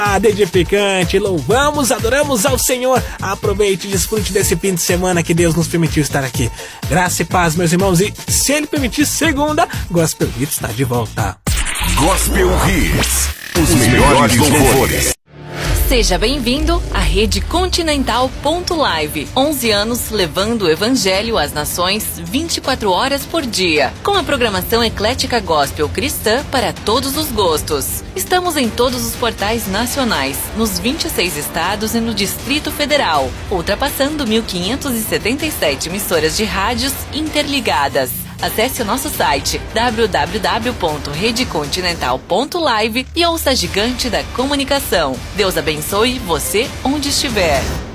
edificante, louvamos, adoramos ao Senhor. Aproveite e desfrute desse fim de semana que Deus nos permitiu estar aqui. Graça e paz, meus irmãos, e se Ele permitir, segunda, Gospel Hits está de volta. Gospel Hits, os melhores louvores. Seja bem-vindo à Rede Continental Live. 11 anos levando o Evangelho às nações 24 horas por dia, com a programação eclética gospel cristã para todos os gostos. Estamos em todos os portais nacionais, nos 26 estados e no Distrito Federal, ultrapassando 1.577 emissoras de rádios interligadas. Acesse o nosso site www.redecontinental.live e ouça a gigante da comunicação. Deus abençoe você onde estiver.